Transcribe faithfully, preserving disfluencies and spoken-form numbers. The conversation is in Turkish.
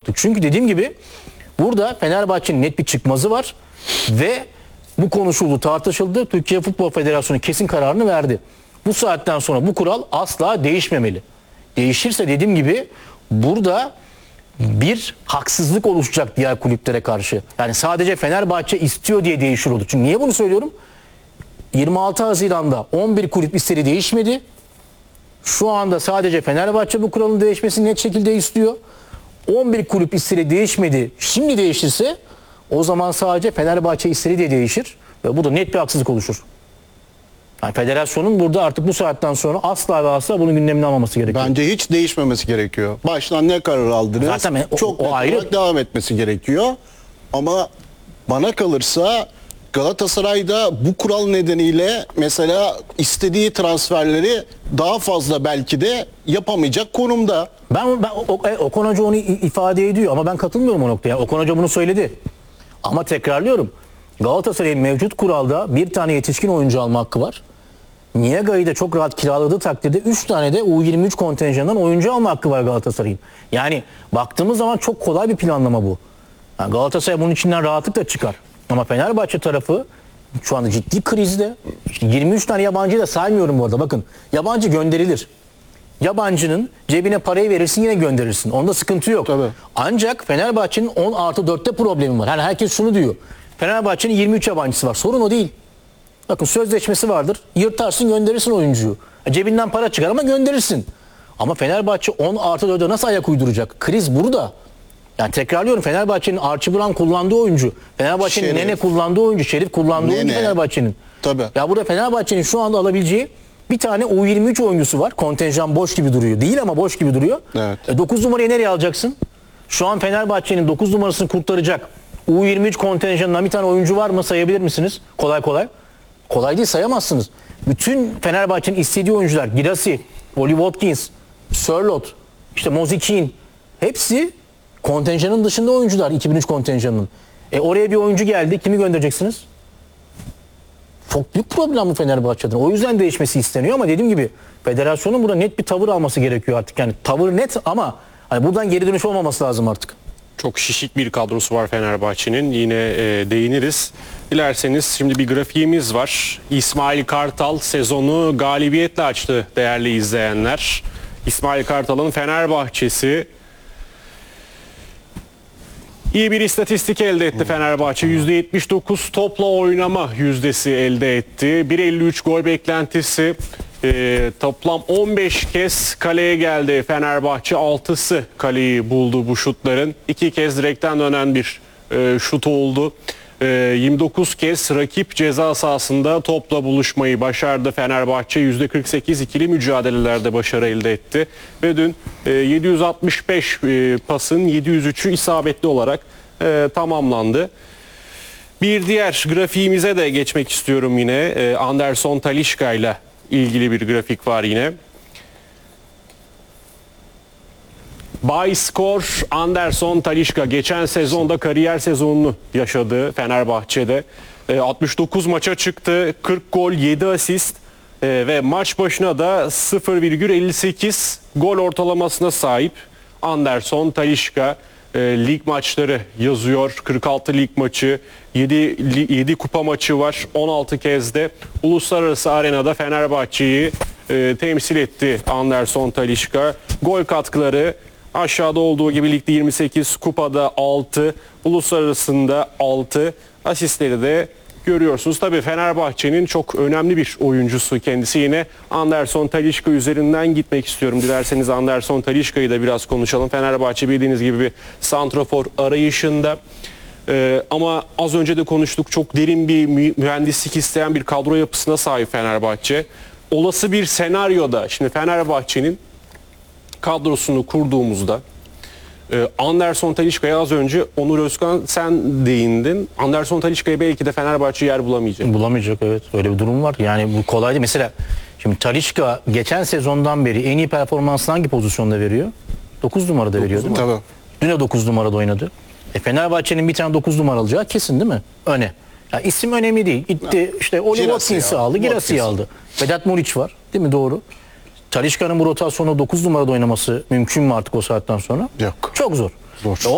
artık. Çünkü dediğim gibi burada Fenerbahçe'nin net bir çıkmazı var ve bu konuşuldu, tartışıldı. Türkiye Futbol Federasyonu kesin kararını verdi. Bu saatten sonra bu kural asla değişmemeli. Değişirse dediğim gibi burada bir haksızlık oluşacak diğer kulüplere karşı. Yani sadece Fenerbahçe istiyor diye değişir olur. Çünkü niye bunu söylüyorum? yirmi altı Haziran'da on bir kulüp istedi, değişmedi. Şu anda sadece Fenerbahçe bu kuralın değişmesini net şekilde istiyor. on bir kulüp istedi, değişmedi. Şimdi değişirse o zaman sadece Fenerbahçe istedi diye değişir. Ve bu da net bir haksızlık oluşur. Yani federasyonun burada artık bu saatten sonra asla ve asla bunun gündemine almaması gerekiyor. Bence hiç değişmemesi gerekiyor. Baştan ne karar aldınız? Zaten o, çok o net ayrı. olarak devam etmesi gerekiyor. Ama bana kalırsa Galatasaray'da bu kural nedeniyle mesela istediği transferleri daha fazla belki de yapamayacak konumda. Ben, ben o, o, Okan Hoca onu ifade ediyor ama ben katılmıyorum o noktaya. Okan Hoca bunu söyledi. Ama tekrarlıyorum. Galatasaray'ın mevcut kuralda bir tane yetişkin oyuncu alma hakkı var. Niaga'yı da çok rahat kiraladığı takdirde üç tane de U yirmi üç kontenjanından oyuncu alma hakkı var Galatasaray'ın. Yani baktığımız zaman çok kolay bir planlama bu. Yani Galatasaray bunun içinden rahatlıkla çıkar. Ama Fenerbahçe tarafı şu anda ciddi krizde. İşte yirmi üç tane yabancıyı da saymıyorum bu arada. Bakın, yabancı gönderilir. Yabancının cebine parayı verirsin, yine gönderirsin. Onda sıkıntı yok. Tabii. Ancak Fenerbahçe'nin on artı dörtte problemi var. Yani herkes şunu diyor. Fenerbahçe'nin yirmi üç yabancısı var. Sorun o değil. Bakın, sözleşmesi vardır. Yırtarsın, gönderirsin oyuncuyu. Cebinden para çıkar ama gönderirsin. Ama Fenerbahçe on artı dörde nasıl ayak uyduracak? Kriz burada. Yani tekrarlıyorum, Fenerbahçe'nin Archie Brown kullandığı oyuncu, Fenerbahçe'nin Şerif. Nene kullandığı oyuncu, Şerif kullandığı Nene. oyuncu Fenerbahçe'nin. Tabii. Ya burada Fenerbahçe'nin şu anda alabileceği bir tane U yirmi üç oyuncusu var. Kontenjan boş gibi duruyor. Değil ama boş gibi duruyor. Evet. E dokuz numarayı nereye alacaksın? Şu an Fenerbahçe'nin dokuz numarasını kurtaracak U yirmi üç kontenjanından bir tane oyuncu var mı, sayabilir misiniz? Kolay kolay. Kolay değil, sayamazsınız. Bütün Fenerbahçe'nin istediği oyuncular, Girassi, Oli Watkins, Sörloth, işte Mozikin, hepsi kontenjanın dışında oyuncular, iki bin üç kontenjanının. E oraya bir oyuncu geldi, kimi göndereceksiniz? Çok büyük problem bu Fenerbahçe'den. O yüzden değişmesi isteniyor ama dediğim gibi federasyonun burada net bir tavır alması gerekiyor artık. Yani tavır net ama hani buradan geri dönüş olmaması lazım artık. Çok şişik bir kadrosu var Fenerbahçe'nin. Yine e, değiniriz. Dilerseniz şimdi bir grafiğimiz var. İsmail Kartal sezonu galibiyetle açtı değerli izleyenler. İsmail Kartal'ın Fenerbahçe'si iyi bir istatistik elde etti Fenerbahçe. yüzde yetmiş dokuz topla oynama yüzdesi elde etti. bir elli üç gol beklentisi. Ee, toplam on beş kez kaleye geldi Fenerbahçe. altısı kaleyi buldu bu şutların. iki kez direkten dönen bir e, şut oldu. E, yirmi dokuz kez rakip ceza sahasında topla buluşmayı başardı Fenerbahçe. yüzde kırk sekiz ikili mücadelelerde başarı elde etti. Ve dün e, yedi yüz altmış beş e, pasın yedi yüz üçü isabetli olarak e, tamamlandı. Bir diğer grafiğimize de geçmek istiyorum yine. E, Anderson Talisca ile ilgili bir grafik var yine. Bay skor Anderson Talisca geçen sezonda kariyer sezonunu yaşadı Fenerbahçe'de. E, altmış dokuz maça çıktı. kırk gol, yedi asist e, ve maç başına da sıfır virgül elli sekiz gol ortalamasına sahip Anderson Talisca. E, lig maçları yazıyor. kırk altı lig maçı, yedi, yedi kupa maçı var. on altı kez de uluslararası arenada Fenerbahçe'yi e, temsil etti Anderson Talisca. Gol katkıları aşağıda olduğu gibi ligde yirmi sekiz, kupada altı, uluslararasında altı, asistleri de görüyorsunuz. Tabii Fenerbahçe'nin çok önemli bir oyuncusu kendisi. Yine Anderson Talisca üzerinden gitmek istiyorum. Dilerseniz Anderson Talisca'yı da biraz konuşalım. Fenerbahçe bildiğiniz gibi bir santrafor arayışında. Ee, ama az önce de konuştuk. Çok derin bir mühendislik isteyen bir kadro yapısına sahip Fenerbahçe. Olası bir senaryoda şimdi Fenerbahçe'nin kadrosunu kurduğumuzda Anderson Talisca'ya az önce Onur Özkan sen değindin. Anderson Talisca'ya belki de Fenerbahçe yer bulamayacak. Bulamayacak, evet. Öyle bir durum var. Yani bu kolay değil. Mesela şimdi Talisca geçen sezondan beri en iyi performansını hangi pozisyonda veriyor? dokuz numarada veriyor değil mi? Tabii. Dün de dokuz numarada oynadı. E Fenerbahçe'nin bir tane dokuz numara alacağı kesin değil mi? Öne. Ya isim önemli değil. Gitti işte Oli Watkins'i aldı, Girassi aldı. Vedat Muriç var. Değil mi? Doğru. Talisca'nın bu rotasyonu dokuz numarada oynaması mümkün mü artık o saatten sonra? Yok. Çok zor. Zor.